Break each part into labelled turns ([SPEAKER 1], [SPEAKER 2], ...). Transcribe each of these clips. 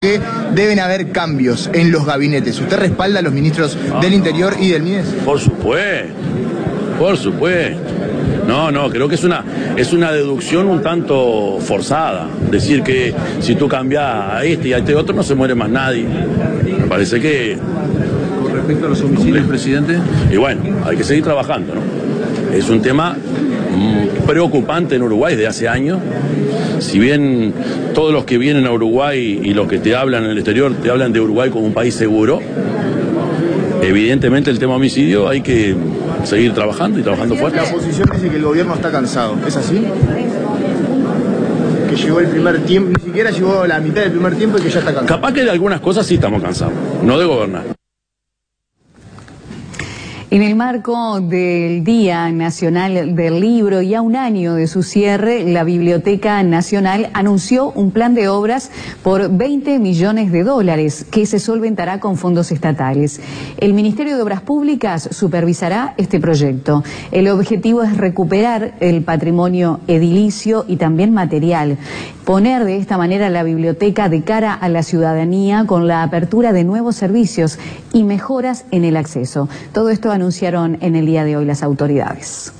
[SPEAKER 1] Que deben haber cambios en los gabinetes. ¿Usted respalda a los ministros del Interior y del MIDES?
[SPEAKER 2] Por supuesto, por supuesto. No, creo que es una deducción un tanto forzada. Decir que si tú cambias a este y a este otro no se muere más nadie. Me parece que...
[SPEAKER 3] Con respecto a los homicidios, presidente.
[SPEAKER 2] Y bueno, hay que seguir trabajando, ¿no? Es un tema preocupante en Uruguay desde hace años. Si bien todos los que vienen a Uruguay y los que te hablan en el exterior te hablan de Uruguay como un país seguro, evidentemente el tema homicidio hay que seguir trabajando y trabajando fuerte.
[SPEAKER 1] La oposición dice que el gobierno está cansado, ¿es así? Que llegó el primer tiempo, ni siquiera llegó la mitad del primer tiempo y que ya está cansado.
[SPEAKER 2] Capaz que de algunas cosas sí estamos cansados, no de gobernar.
[SPEAKER 4] En el marco del Día Nacional del Libro y a un año de su cierre, la Biblioteca Nacional anunció un plan de obras por $20 millones que se solventará con fondos estatales. El Ministerio de Obras Públicas supervisará este proyecto. El objetivo es recuperar el patrimonio edilicio y también material, poner de esta manera la biblioteca de cara a la ciudadanía con la apertura de nuevos servicios y mejoras en el acceso. Todo esto anunciaron en el día de hoy las autoridades.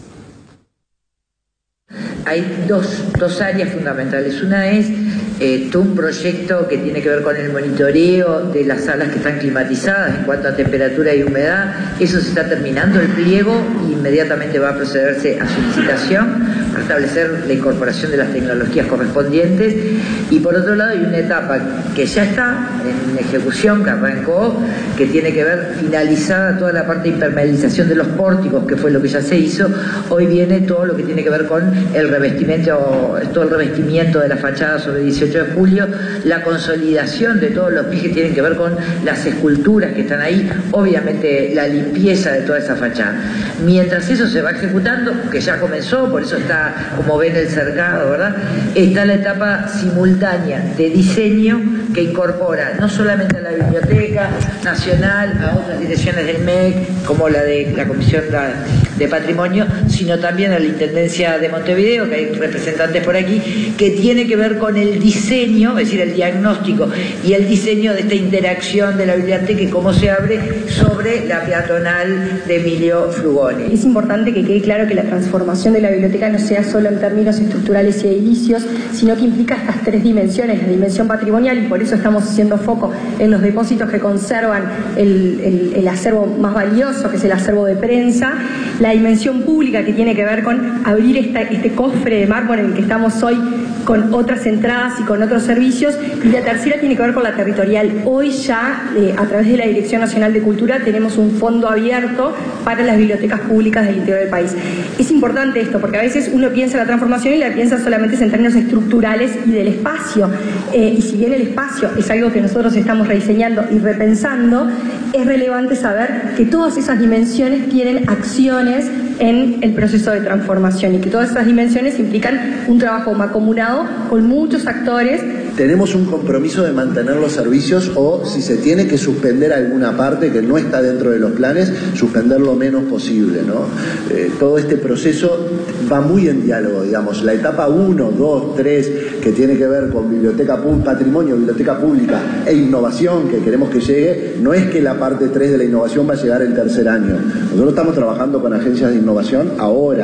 [SPEAKER 5] Hay dos áreas fundamentales. Una es todo un proyecto que tiene que ver con el monitoreo de las salas que están climatizadas en cuanto a temperatura y humedad. Eso se está terminando el pliego y inmediatamente va a procederse a su licitación para establecer la incorporación de las tecnologías correspondientes. Y por otro lado hay una etapa que ya está en ejecución, que arrancó, que tiene que ver finalizada toda la parte de impermeabilización de los pórticos, que fue lo que ya se hizo. Hoy viene todo lo que tiene que ver con el revestimiento, todo el revestimiento de la fachada sobre 18 de julio, la consolidación de todos los pies que tienen que ver con las esculturas que están ahí, obviamente la limpieza de toda esa fachada. Mientras eso se va ejecutando, que ya comenzó, por eso está, como ven, el cercado, ¿verdad? Está la etapa simultánea de diseño que incorpora no solamente a la Biblioteca Nacional, a otras direcciones del MEC, como la de la Comisión de Patrimonio, sino también a la Intendencia de Montevideo, que hay representantes por aquí, que tiene que ver con el diseño, es decir, el diagnóstico y el diseño de esta interacción de la biblioteca y cómo se abre sobre la peatonal de Emilio Frugoni.
[SPEAKER 6] Es importante que quede claro que la transformación de la biblioteca no sea solo en términos estructurales y edilicios, sino que implica estas tres dimensiones, la dimensión patrimonial, y por eso estamos haciendo foco en los depósitos que conservan el acervo más valioso, que es el acervo de prensa, la dimensión pública, que tiene que ver con abrir este cofre de mármol en el que estamos hoy con otras entradas y con otros servicios, y la tercera tiene que ver con la territorial. Hoy ya, a través de la Dirección Nacional de Cultura, tenemos un fondo abierto para las bibliotecas públicas del interior del país. Es importante esto, porque a veces uno piensa la transformación y la piensa solamente en términos estructurales y del espacio, y si bien el espacio es algo que nosotros estamos rediseñando y repensando, es relevante saber que todas esas dimensiones tienen acciones en el proceso de transformación y que todas esas dimensiones implican un trabajo mancomunado con muchos actores.
[SPEAKER 7] Tenemos un compromiso de mantener los servicios, o si se tiene que suspender alguna parte que no está dentro de los planes, suspender lo menos posible, ¿no? Todo este proceso va muy en diálogo, digamos. La etapa 1, 2, 3, que tiene que ver con patrimonio, biblioteca pública e innovación, que queremos que llegue, no es que la parte 3 de la innovación va a llegar el tercer año. Nosotros estamos trabajando con agencias de innovación ahora.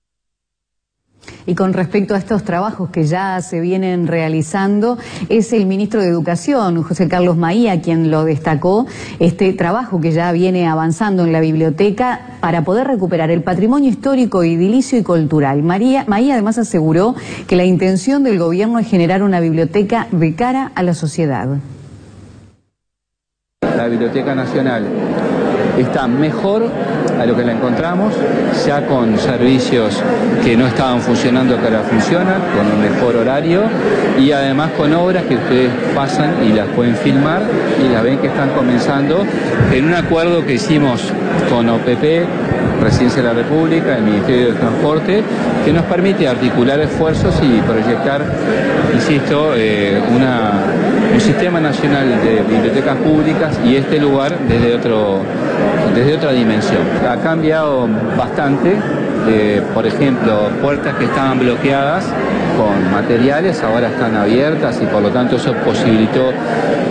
[SPEAKER 4] Y con respecto a estos trabajos que ya se vienen realizando, es el ministro de Educación, José Carlos Maía, quien lo destacó, este trabajo que ya viene avanzando en la biblioteca para poder recuperar el patrimonio histórico, edilicio y cultural. Maía además aseguró que la intención del gobierno es generar una biblioteca de cara a la sociedad.
[SPEAKER 8] La Biblioteca Nacional está mejor a lo que la encontramos, ya con servicios que no estaban funcionando que ahora funcionan, con un mejor horario y además con obras que ustedes pasan y las pueden filmar y las ven que están comenzando en un acuerdo que hicimos con OPP, Presidencia de la República, el Ministerio de Transporte, que nos permite articular esfuerzos y proyectar, insisto, un sistema nacional de bibliotecas públicas y este lugar desde otra dimensión. Ha cambiado bastante, por ejemplo, puertas que estaban bloqueadas con materiales ahora están abiertas y por lo tanto eso posibilitó